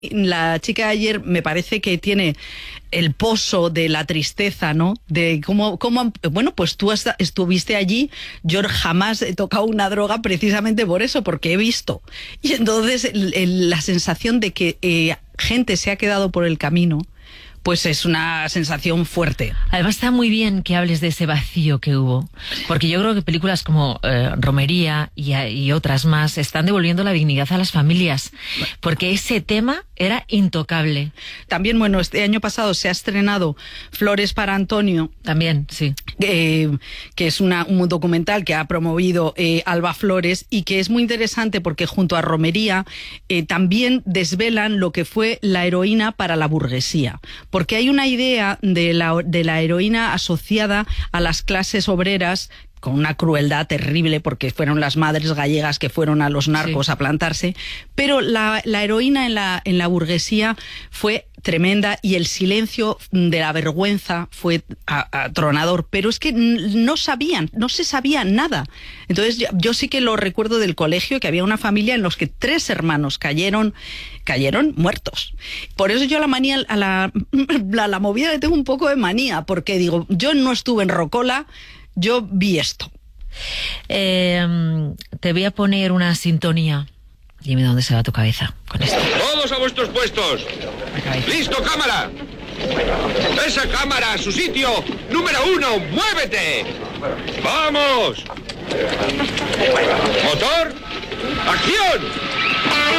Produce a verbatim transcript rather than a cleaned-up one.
La chica de ayer me parece que tiene el pozo de la tristeza, ¿no? De cómo, cómo bueno, pues tú hasta estuviste allí, yo jamás he tocado una droga precisamente por eso, porque he visto. Y entonces el, el, la sensación de que eh, gente se ha quedado por el camino, pues es una sensación fuerte. Además está muy bien que hables de ese vacío que hubo, porque yo creo que películas como eh, Romería y, y otras más están devolviendo la dignidad a las familias, porque ese tema era intocable. También, bueno, este año pasado se ha estrenado Flores para Antonio. También, sí. Eh, que es una, un documental que ha promovido eh, Alba Flores y que es muy interesante porque junto a Romería eh, también desvelan lo que fue la heroína para la burguesía. Porque hay una idea de la, de la heroína asociada a las clases obreras con una crueldad terrible, porque fueron las madres gallegas que fueron a los narcos sí. a plantarse, pero la, la heroína en la, en la burguesía fue tremenda y el silencio de la vergüenza fue atronador, pero es que no sabían, no se sabía nada. Entonces yo, yo sí que lo recuerdo del colegio, que había una familia en los que tres hermanos cayeron, cayeron muertos. Por eso yo a la manía, a la, la, la movida le tengo un poco de manía, porque digo, yo no estuve en Rocola, yo vi esto. Eh, te voy a poner una sintonía. Dime dónde se va tu cabeza con esto. ¡Todos a vuestros puestos! ¡Listo, cámara! ¡Esa cámara a su sitio! ¡Número uno, muévete! ¡Vamos! ¡Motor! ¡Acción!